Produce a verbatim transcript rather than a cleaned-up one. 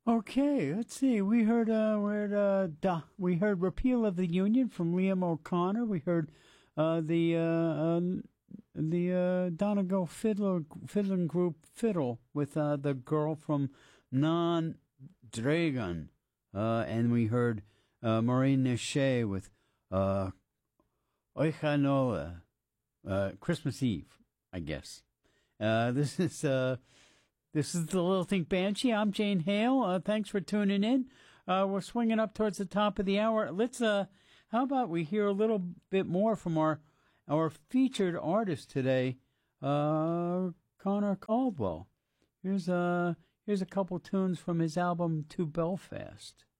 Okay, let's see. We heard uh, we heard uh, da, we heard "Repeal of the Union" from Liam O'Connor. We heard uh, the uh, um, the uh, Donegal fiddler fiddling group Fiddle with uh, the girl from Non Dragon, uh, and we heard uh, Maureen Shea with uh, Oichanola, uh, Christmas Eve, I guess. Uh, this is. Uh, This is the Little Think Banshee. I'm Jane Hale. Uh, thanks for tuning in. Uh, we're swinging up towards the top of the hour. Let's, uh, how about we hear a little bit more from our, our featured artist today, uh, Connor Caldwell. Here's, uh, here's a couple tunes from his album To Belfast.